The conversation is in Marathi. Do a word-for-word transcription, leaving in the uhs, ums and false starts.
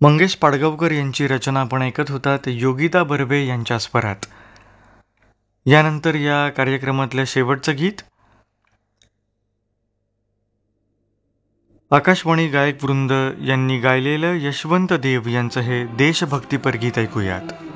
मंगेश पाडगावकर यांची रचना आपण ऐकत होतात योगिता बर्वे यांच्या स्वरात. यानंतर या कार्यक्रमातलं शेवटचं गीत आकाशवाणी गायक वृंद यांनी गायलेलं यशवंत देव यांचं हे देशभक्तीपर गीत ऐकूयात.